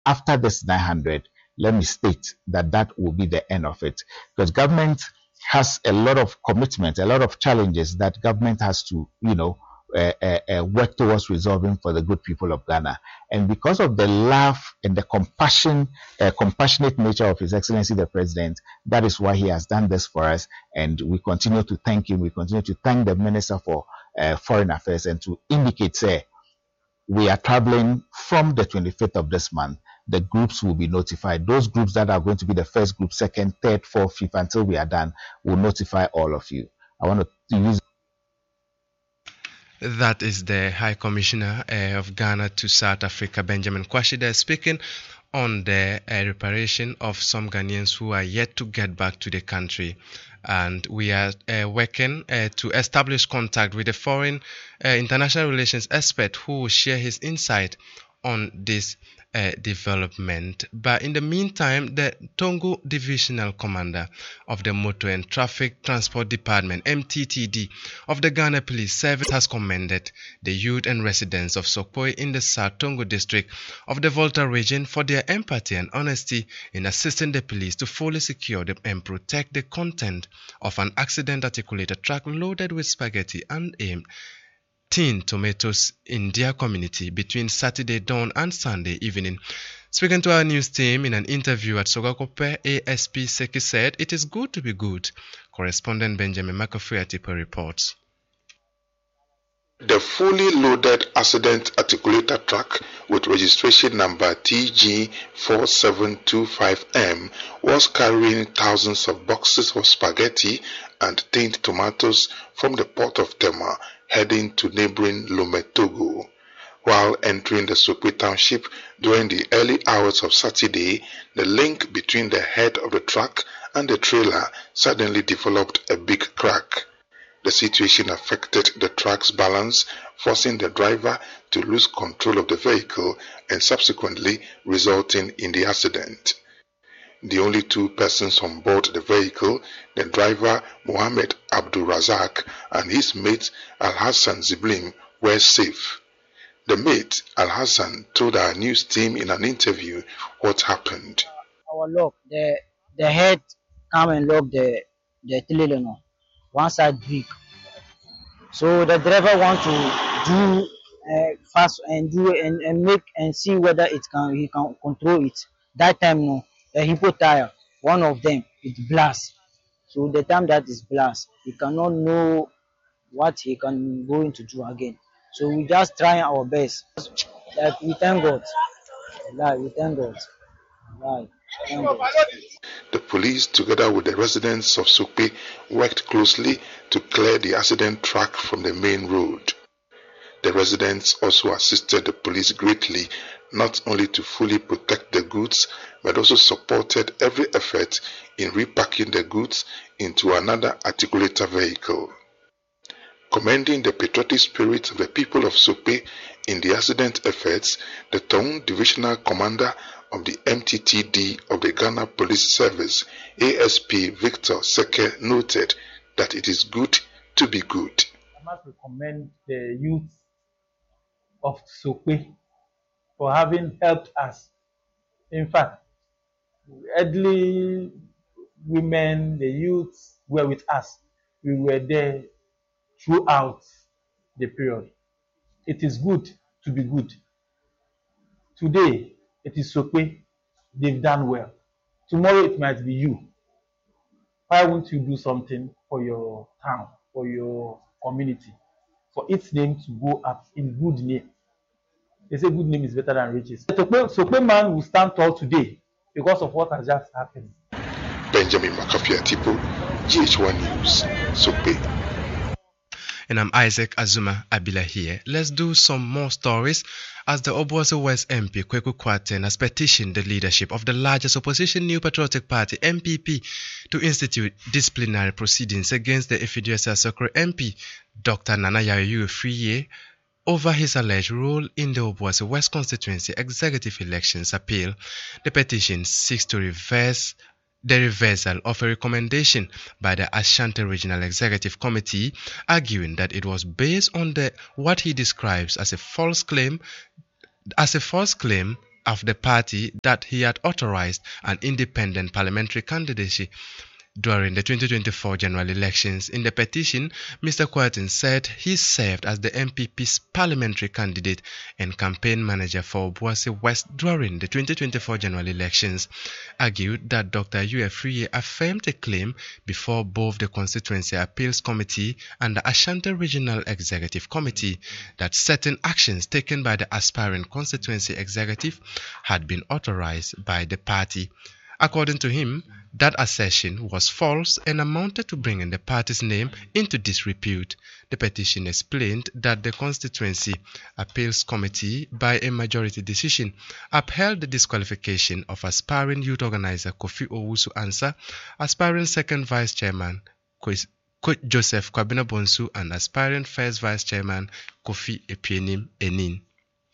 after this 900, let me state that that will be the end of it, because government has a lot of commitment, a lot of challenges that government has to, work towards resolving for the good people of Ghana. And because of the love and the compassionate nature of His Excellency the President, that is why he has done this for us. And we continue to thank him. We continue to thank the Minister for Foreign Affairs, and to indicate, say, we are traveling from the 25th of this month. The groups will be notified. Those groups that are going to be the first group, second, third, fourth, fifth, until we are done, will notify all of you. I want to use. That is the High Commissioner of Ghana to South Africa, Benjamin Kwashida, speaking on the reparation of some Ghanaians who are yet to get back to the country. And we are working to establish contact with a foreign international relations expert who will share his insight on this development. But in the meantime, the Tongo Divisional Commander of the Motor and Traffic Transport Department, MTTD, of the Ghana Police Service has commended the youth and residents of Sokpoi in the South Tongo district of the Volta region for their empathy and honesty in assisting the police to fully secure and protect the content of an accident-articulated truck loaded with spaghetti and aimed tin tomatoes in their community between Saturday dawn and Sunday evening. Speaking to our news team in an interview at Sogakope, ASP Seki said, "It is good to be good." Correspondent Benjamin Makafui-Atipo reports. The fully loaded accident articulator truck with registration number TG4725M was carrying thousands of boxes of spaghetti and tinned tomatoes from the port of Tema, heading to neighboring Lome, Togo. While entering the Sokwe township during the early hours of Saturday, the link between the head of the truck and the trailer suddenly developed a big crack. The situation affected the truck's balance, forcing the driver to lose control of the vehicle and subsequently resulting in the accident. The only two persons on board the vehicle, the driver Mohammed Abdul Razak and his mate Al-Hassan Ziblim, were safe. The mate, Al-Hassan, told our news team in an interview what happened. Our lock, the head come and lock the trailer. One side break. So the driver want to do fast and do and make and see whether he can control it. That time no, the hippo tire, one of them, it blast. So the time that is blast, he cannot know what he can going to do again. So we just trying our best. Like we thank God. We thank God. The police, together with the residents of Sokpe, worked closely to clear the accident track from the main road. The residents also assisted the police greatly, not only to fully protect the goods, but also supported every effort in repacking the goods into another articulator vehicle. Commending the patriotic spirit of the people of Sokpe in the accident efforts, the Tongo Divisional Commander of the MTTD of the Ghana Police Service, ASP Victor Seke, noted that it is good to be good. I must recommend the youth of Sokpe for having helped us. In fact, elderly women, the youth were with us. We were there throughout the period. It is good to be good. Today, it is Sokpe. They've done well. Tomorrow, it might be you. Why won't you do something for your town, for your community, for its name to go up in good name? They say good name is better than riches. The Sokpe man will stand tall today because of what has just happened. Benjamin Makafui-Atipo, GH1 News, Sokpe. And I'm Isaac Azuma Abila here. Let's do some more stories as the Obuasi West MP Kweku Kwarteng has petitioned the leadership of the largest opposition New Patriotic Party NPP to institute disciplinary proceedings against the Efidiosa Sokore MP Dr. Nana Yayo Friye over his alleged role in the Obuasi West constituency executive elections appeal. The petition seeks to reverse the reversal of a recommendation by the Ashanti Regional Executive Committee, arguing that it was based on what he describes as a false claim of the party that he had authorized an independent parliamentary candidacy during the 2024 general elections. In the petition, Mr. Kwarteng said he served as the MPP's parliamentary candidate and campaign manager for Obuasi West during the 2024 general elections, argued that Dr. Ufriye affirmed a claim before both the Constituency Appeals Committee and the Ashanti Regional Executive Committee that certain actions taken by the aspiring constituency executive had been authorized by the party. According to him, that assertion was false and amounted to bringing the party's name into disrepute. The petition explained that the Constituency Appeals Committee, by a majority decision, upheld the disqualification of aspiring youth organizer Kofi Owusu-Ansah, aspiring second vice chairman Joseph Kwabena Bonsu, and aspiring first vice chairman Kofi Epienim Enin.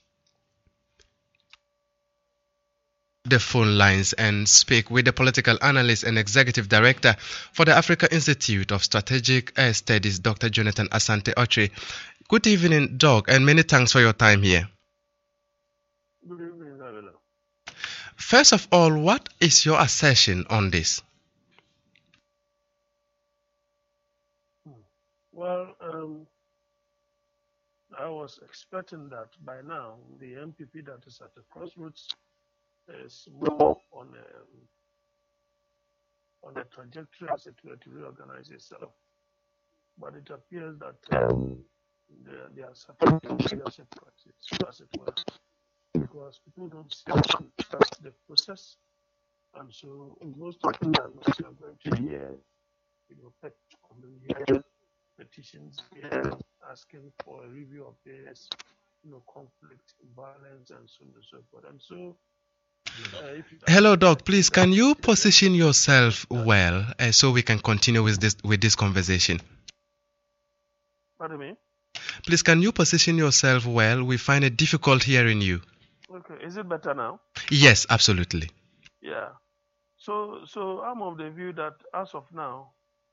The phone lines and speak with the political analyst and executive director for the Africa Institute of Strategic Studies, Dr. Jonathan Asante Otri. Good evening, Doc, and many thanks for your time here. Good evening, Avila. First of all, what is your assertion on this? Well, I was expecting that by now the MPP that is at the crossroads is more on a trajectory as it were to reorganize itself. But it appears that they are suffering from leadership crisis, as it were, because people don't trust the process. And so most of the time we are going to hear, petitions here asking for a review of this, conflict, violence, and so on and so forth. And so hello, Doc. Please, can you position yourself well so we can continue with this conversation? Pardon me? Please, can you position yourself well? We find it difficult hearing you. Okay. Is it better now? Yes, absolutely. Yeah. So I'm of the view that as of now,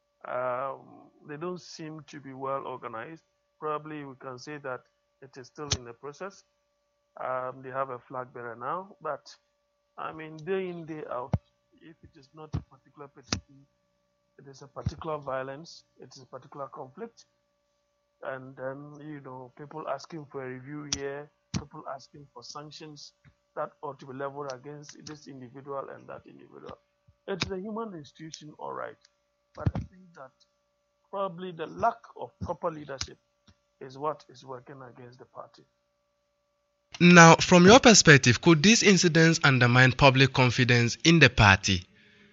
they don't seem to be well organized. Probably we can say that it is still in the process. They have a flag bearer now, but I mean, day in, day out, if it is not a particular petition, it is a particular violence, it is a particular conflict, and then, people asking for a review here, people asking for sanctions that ought to be leveled against this individual and that individual. It's a human institution, all right, but I think that probably the lack of proper leadership is what is working against the party. Now, from your perspective, could these incidents undermine public confidence in the party?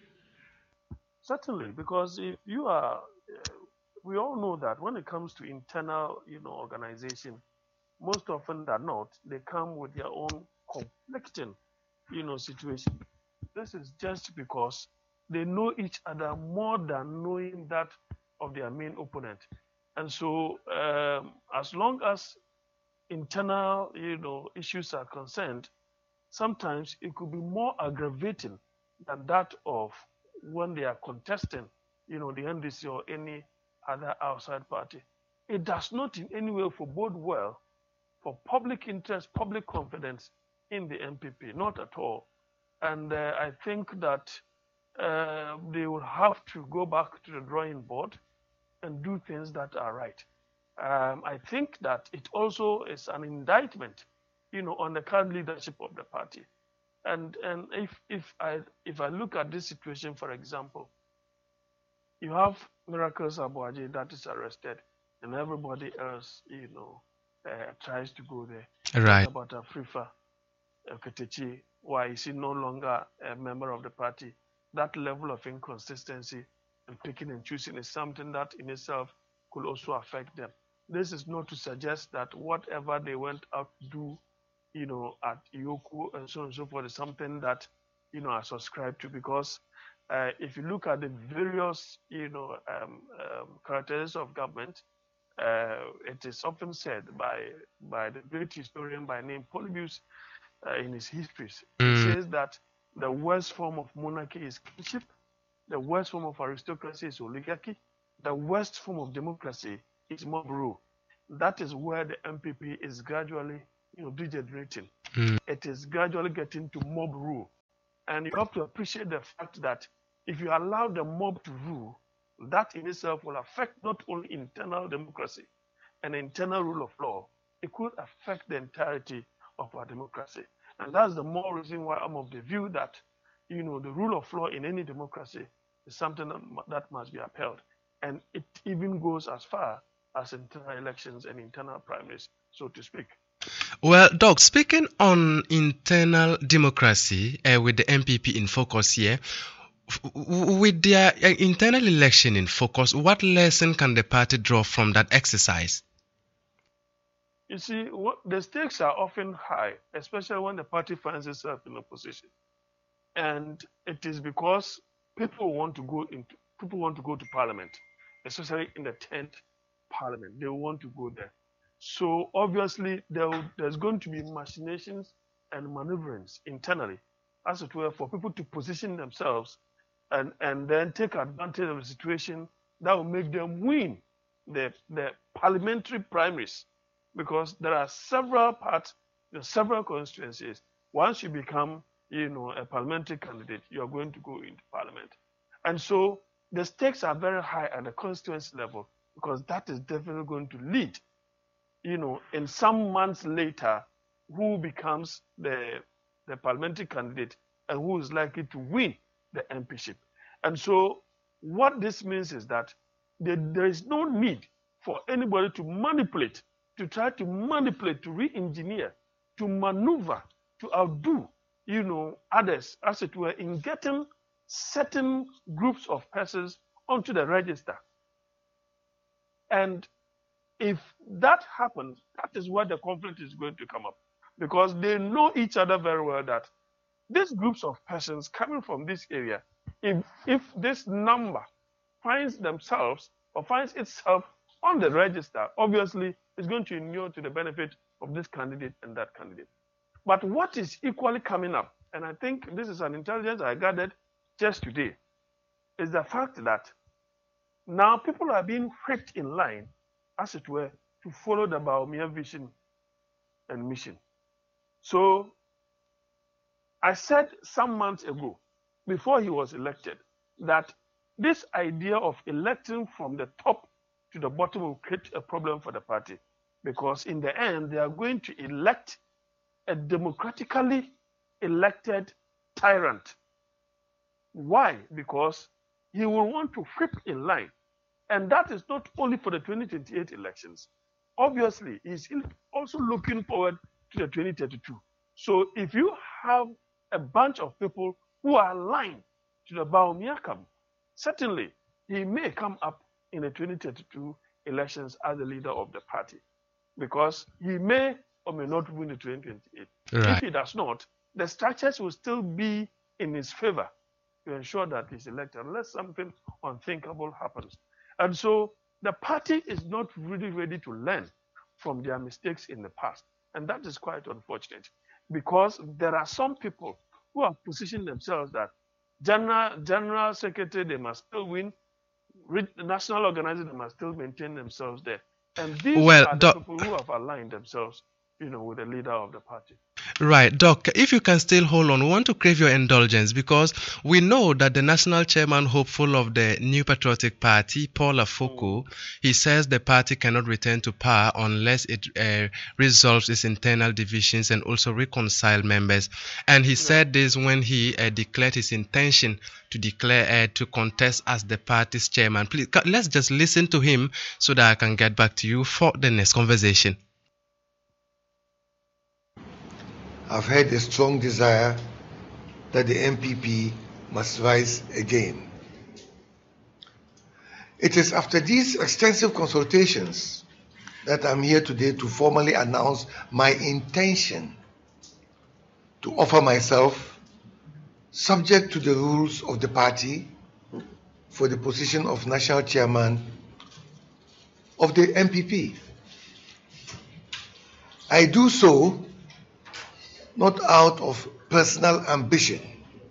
Certainly, because if you are, we all know that when it comes to internal, organization, most often than not, they come with their own conflicting, situation. This is just because they know each other more than knowing that of their main opponent. And so, as long as internal, issues are concerned, sometimes it could be more aggravating than that of when they are contesting, the NDC or any other outside party. It does not in any way bode well for public interest, public confidence in the MPP, not at all. And I think that they will have to go back to the drawing board and do things that are right. I think that it also is an indictment, on the current leadership of the party. And if I look at this situation, for example, you have Miracles Abuaje that is arrested, and everybody else, tries to go there. Right. About Afrifa Ketechi, why is he no longer a member of the party? That level of inconsistency and picking and choosing is something that in itself could also affect them. This is not to suggest that whatever they went out to do, at Yoku and so on and so forth is something that, I subscribe to, because if you look at the various, characteristics of government, it is often said by the great historian by name Polybius in his histories. He says that the worst form of monarchy is kingship, the worst form of aristocracy is oligarchy, the worst form of democracy is mob rule. That is where the MPP is gradually degenerating. It is gradually getting to mob rule. And you have to appreciate the fact that if you allow the mob to rule, that in itself will affect not only internal democracy and internal rule of law, it could affect the entirety of our democracy. And that's the more reason why I'm of the view that, the rule of law in any democracy is something that must be upheld. And it even goes as far as internal elections and internal primaries, so to speak. Well, Doc, speaking on internal democracy with the MPP in focus here, with their internal election in focus, what lesson can the party draw from that exercise? You see, the stakes are often high, especially when the party finds itself in opposition. And it is because people want to go to parliament, especially in the 10th parliament. They want to go there. So obviously there's going to be machinations and maneuverings internally, as it were, for people to position themselves and then take advantage of the situation that will make them win the parliamentary primaries. Because there are several parts, several constituencies. Once you become, a parliamentary candidate, you are going to go into parliament. And so the stakes are very high at the constituency level, because that is definitely going to lead, in some months later, who becomes the parliamentary candidate and who is likely to win the MPship. And so what this means is that there is no need for anybody to manipulate, to try to manipulate, to re-engineer, to maneuver, to outdo, others, as it were, in getting certain groups of persons onto the register. And if that happens, that is where the conflict is going to come up, because they know each other very well, that these groups of persons coming from this area, if this number finds themselves or finds itself on the register, obviously it's going to inure to the benefit of this candidate and that candidate. But what is equally coming up, and I think this is an intelligence I gathered just today, is the fact that now people are being whipped in line, as it were, to follow the Bawumia vision and mission. So I said some months ago, before he was elected, that this idea of electing from the top to the bottom will create a problem for the party, because in the end, they are going to elect a democratically elected tyrant. Why? Because he will want to whip in line. And that is not only for the 2028 elections. Obviously, he's also looking forward to the 2032. So if you have a bunch of people who are aligned to the Bawumia camp, certainly he may come up in the 2032 elections as the leader of the party, because he may or may not win the 2028. Right. If he does not, the structures will still be in his favor to ensure that he's elected, unless something unthinkable happens. And so the party is not really ready to learn from their mistakes in the past. And that is quite unfortunate, because there are some people who have positioned themselves that general secretary, they must still win, national organizers, they must still maintain themselves there. And these are the people who have aligned themselves, with the leader of the party. Right, Doc, if you can still hold on, we want to crave your indulgence, because we know that the national chairman hopeful of the New Patriotic Party, Paul Afoko, he says the party cannot return to power unless it resolves its internal divisions and also reconcile members. And he said this when he declared his intention to declare to contest as the party's chairman. Please, let's just listen to him so that I can get back to you for the next conversation. I've had a strong desire that the MPP must rise again. It is after these extensive consultations that I'm here today to formally announce my intention to offer myself, subject to the rules of the party, for the position of national chairman of the MPP. I do so not out of personal ambition.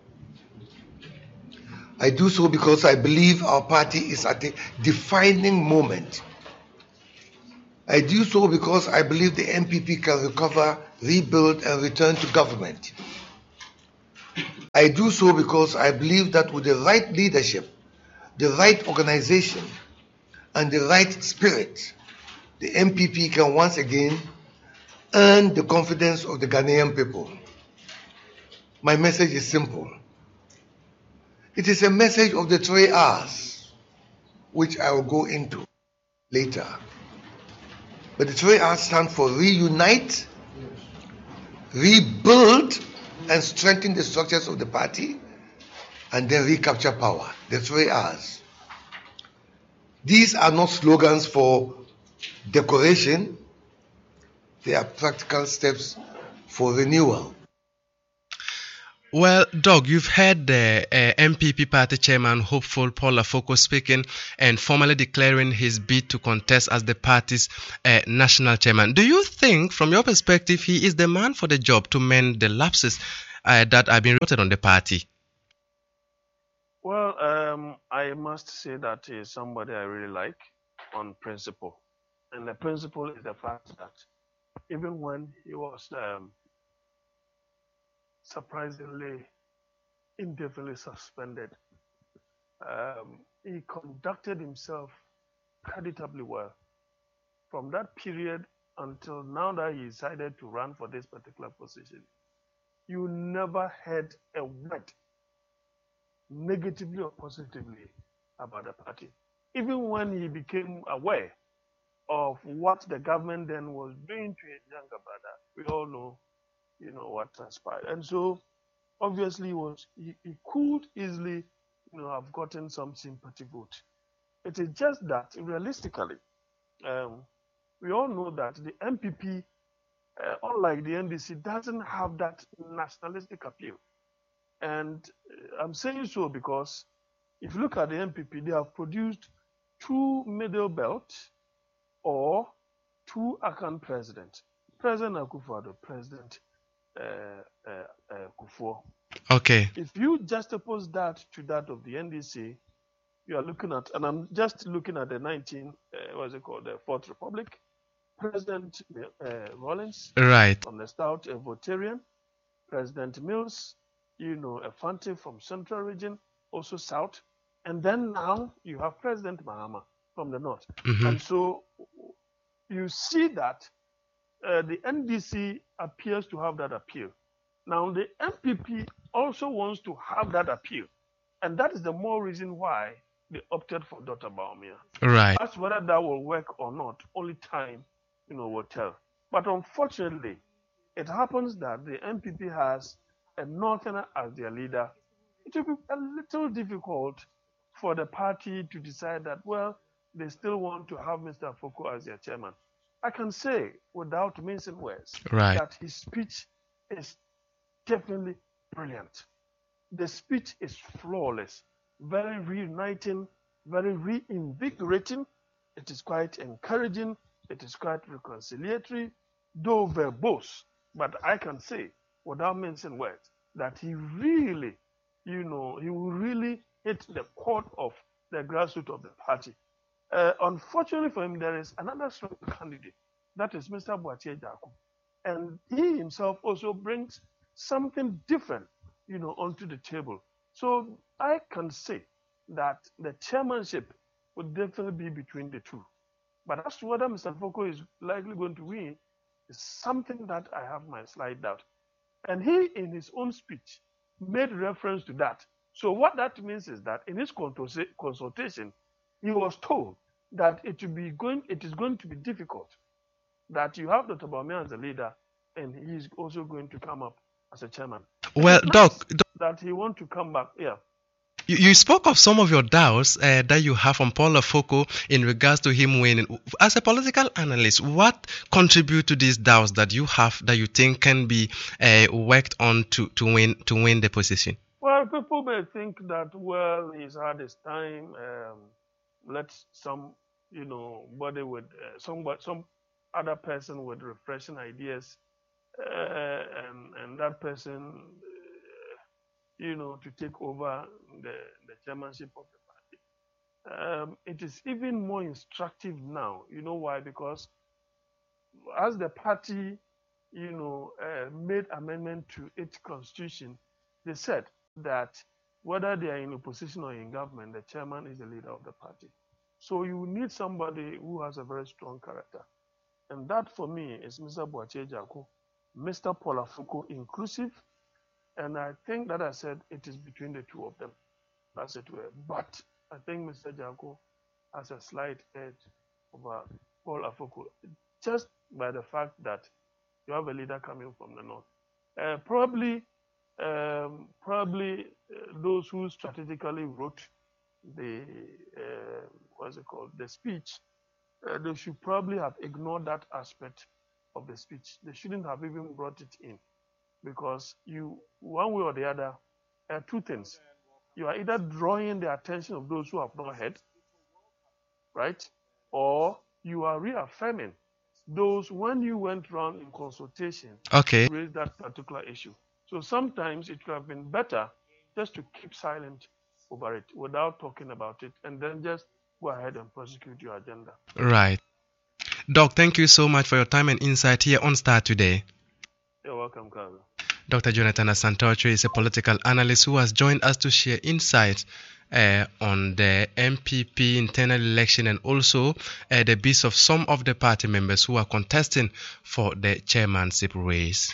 I do so because I believe our party is at a defining moment. I do so because I believe the MPP can recover rebuild, and return to government. I do so because I believe that with the right leadership, the right organization, and the right spirit, the MPP can once again earn the confidence of the Ghanaian people. My message is simple. It is a message of the 3 R's, which I will go into later. But the 3R's stand for reunite, rebuild, and strengthen the structures of the party, and then recapture power. The 3R's. These are not slogans for decoration, they are practical steps for renewal. Well, Doug, you've heard the MPP party chairman, hopeful Paul Afoko, speaking and formally declaring his bid to contest as the party's national chairman. Do you think, from your perspective, he is the man for the job to mend the lapses that have been reported on the party? Well, I must say that he is somebody I really like on principle. And the principle is the fact that even when he was surprisingly indefinitely suspended, he conducted himself creditably well. From that period until now that he decided to run for this particular position, you never heard a word negatively or positively about the party. Even when he became aware of what the government then was doing to his younger brother, we all know, what transpired. And so obviously he could easily, have gotten some sympathy vote. It is just that realistically, we all know that the MPP, unlike the NDC, doesn't have that nationalistic appeal. And I'm saying so because if you look at the MPP, they have produced 2 middle belt or 2 Akan presidents. President Akufo-Addo, President Kufuor. Okay. If you juxtapose that to that of the NDC, you are looking at, and I'm just looking at the the Fourth Republic, President Rawlings, Right. from the South, a Votarian, President Mills, a Fante from Central Region, also South, and then now you have President Mahama from the North. Mm-hmm. And so you see that the NDC appears to have that appeal. Now the MPP also wants to have that appeal, and that is the more reason why they opted for Dr. Bawumia. Right. As whether that will work or not, only time, will tell. But unfortunately, it happens that the MPP has a Northerner as their leader. It will be a little difficult for the party to decide that, well, they still want to have Mr. Afoko as their chairman. I can say, without mincing words, Right. that his speech is definitely brilliant. The speech is flawless, very reuniting, very reinvigorating. It is quite encouraging. It is quite reconciliatory, though verbose. But I can say, without mincing words, that he really, he will really hit the core of the grassroots of the party. Unfortunately for him, there is another strong candidate. That is Mr. Boatie Jaku. And he himself also brings something different, onto the table. So I can say that the chairmanship would definitely be between the two. But as to whether Mr. Foko is likely going to win is something that I have my slight doubt. And he, in his own speech, made reference to that. So what that means is that in his consultation, he was told that it is going to be difficult, that you have Dr. Bawumia as a leader, and he is also going to come up as a chairman. Well, Doc, that he want to come back. Yeah. You spoke of some of your doubts that you have on Paul Afoko in regards to him winning. As a political analyst, what contribute to these doubts that you have that you think can be worked on to win the position? Well, people may think that, well, he's had his time. Let some, body with some other person with refreshing ideas, and that person, to take over the chairmanship of the party. It is even more instructive now. You know why? Because as the party made amendment to its constitution, they said that whether they are in opposition or in government, the chairman is the leader of the party. So you need somebody who has a very strong character. And that for me is Mr. Boakye Jarko, Mr. Paul Afoko inclusive. And I think that I said it is between the two of them, as it were. But I think Mr. Jarko has a slight edge over Paul Afoko, just by the fact that you have a leader coming from the north. Probably those who strategically wrote the the speech, they should probably have ignored that aspect of the speech. They shouldn't have even brought it in, because one way or the other, two things. You are either drawing the attention of those who have not heard, right, or you are reaffirming those when you went around in consultation to raise that particular issue. So sometimes it would have been better just to keep silent over it without talking about it, and then just go ahead and prosecute your agenda. Right. Doc, thank you so much for your time and insight here on Star today. You're welcome, Carlo. Dr. Jonathan Asante-Ochoa is a political analyst who has joined us to share insights on the MPP internal election and also the bids of some of the party members who are contesting for the chairmanship race.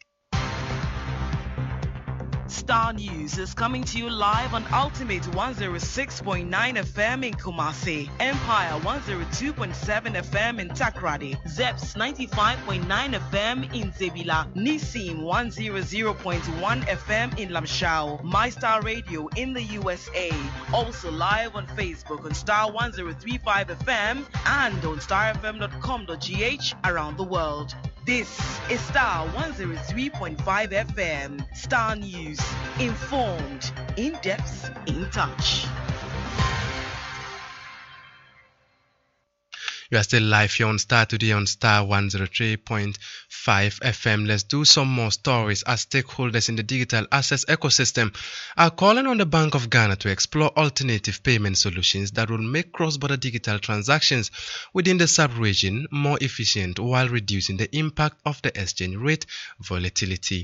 Star News is coming to you live on Ultimate 106.9 FM in Kumasi, Empire 102.7 FM in Takrady, Zeps 95.9 FM in Zebila, Nissim 100.1 FM in Lamshao, MyStar Radio in the USA, also live on Facebook on Star 1035 FM and on starfm.com.gh around the world. This is Star 103.5 FM. Star News. Informed, in depth, in touch. You are still live here on Star today on Star 103.5 FM. Let's do some more stories as stakeholders in the digital assets ecosystem are calling on the Bank of Ghana to explore alternative payment solutions that will make cross-border digital transactions within the sub-region more efficient while reducing the impact of the exchange rate volatility.